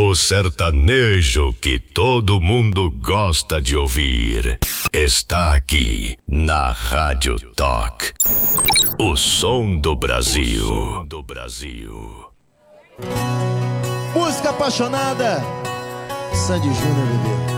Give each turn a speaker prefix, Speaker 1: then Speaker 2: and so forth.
Speaker 1: O sertanejo que todo mundo gosta de ouvir está aqui na Rádio Talk. O som do Brasil.
Speaker 2: Música apaixonada, Sandy Júnior, bebê.